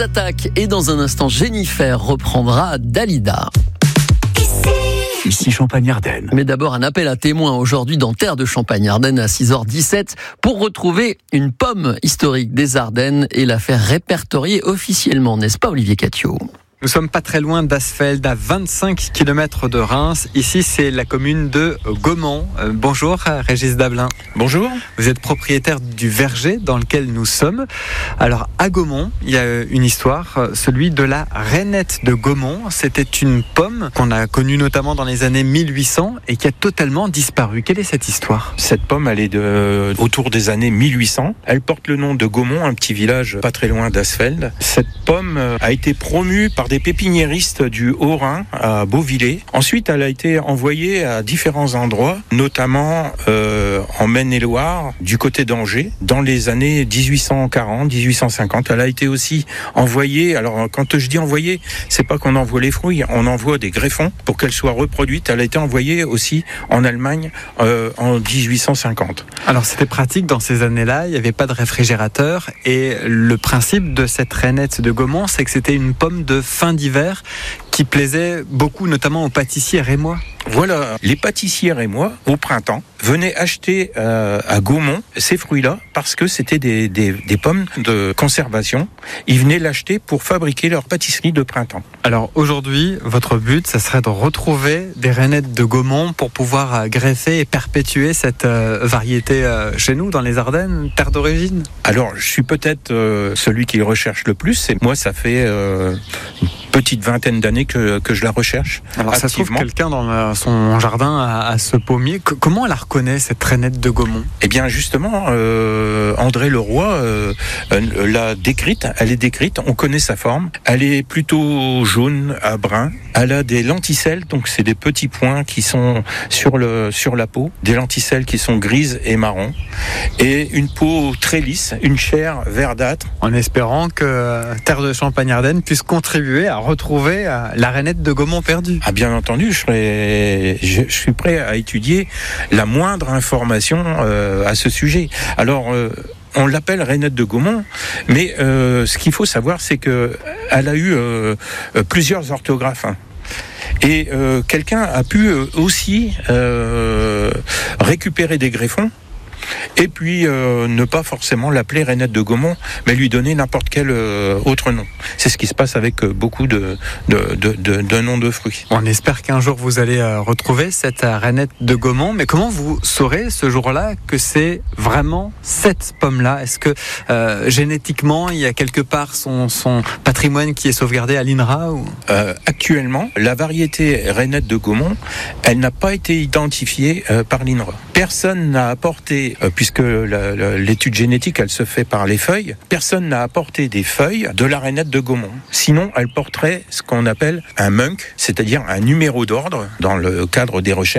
les attaques. Et dans un instant, Jennifer reprendra Dalida. Ici Champagne-Ardenne. Mais d'abord, un appel à témoins aujourd'hui dans Terre de Champagne-Ardenne à 6h17 pour retrouver une pomme historique des Ardennes et la faire répertorier officiellement, n'est-ce pas Olivier Catio ? Nous sommes pas très loin d'Asfeld, à 25 km de Reims. Ici, c'est la commune de Gaumont. Bonjour, Régis Dablin. Bonjour. Vous êtes propriétaire du verger dans lequel nous sommes. Alors, à Gaumont, il y a une histoire, celui de la rainette de Gaumont. C'était une pomme qu'on a connue notamment dans les années 1800 et qui a totalement disparu. Quelle est cette histoire ? Cette pomme, elle est autour des années 1800. Elle porte le nom de Gaumont, un petit village pas très loin d'Asfeld. Cette pomme a été promue par des pépiniéristes du Haut-Rhin à Beauvillers. Ensuite, elle a été envoyée à différents endroits, notamment en Maine-et-Loire, du côté d'Angers, dans les années 1840-1850. Elle a été aussi envoyée, alors quand je dis envoyée, c'est pas qu'on envoie les fruits, on envoie des greffons pour qu'elle soit reproduite. Elle a été envoyée aussi en Allemagne en 1850. Alors c'était pratique dans ces années-là, il n'y avait pas de réfrigérateur et le principe de cette rainette de Gaumont, c'est que c'était une pomme de fin d'hiver qui plaisait beaucoup, notamment aux pâtissiers rémois. Voilà, les pâtissiers rémois, au printemps, venaient acheter à Gaumont ces fruits-là parce que c'était des pommes de conservation. Ils venaient l'acheter pour fabriquer leur pâtisserie de printemps. Alors aujourd'hui, votre but, ça serait de retrouver des rainettes de Gaumont pour pouvoir greffer et perpétuer cette variété chez nous, dans les Ardennes, terre d'origine. Alors, je suis peut-être celui qui le recherche le plus. Et moi, ça fait petite vingtaine d'années que je la recherche. Alors ça se trouve quelqu'un dans son jardin à ce pommier. Comment elle la reconnaît, cette rainette de Gaumont ? Eh bien justement, André Leroy l'a décrite. Elle est décrite, on connaît sa forme. Elle est plutôt jaune à brun. Elle a des lenticelles, donc c'est des petits points qui sont sur la peau. Des lenticelles qui sont grises et marron. Et une peau très lisse, une chair verdâtre. En espérant que Terre de Champagne-Ardenne puisse contribuer à retrouver la rainette de Gaumont perdue. Ah, bien entendu, je suis prêt à étudier la moindre information à ce sujet. Alors, on l'appelle rainette de Gaumont, mais ce qu'il faut savoir, c'est que elle a eu plusieurs orthographes. Et quelqu'un a pu aussi récupérer des greffons. Et puis ne pas forcément l'appeler rainette de Gaumont, mais lui donner n'importe quel autre nom. C'est ce qui se passe avec beaucoup de noms de fruits. On espère qu'un jour vous allez retrouver cette rainette de Gaumont, mais comment vous saurez ce jour-là que c'est vraiment cette pomme-là ? Est-ce que génétiquement il y a quelque part son patrimoine qui est sauvegardé à l'INRA ou... Actuellement, la variété rainette de Gaumont, elle n'a pas été identifiée par l'INRA. Personne n'a apporté, puisque l'étude génétique, elle se fait par les feuilles, personne n'a apporté des feuilles de la rainette de Gaumont. Sinon, elle porterait ce qu'on appelle un MUNC, c'est-à-dire un numéro d'ordre dans le cadre des recherches.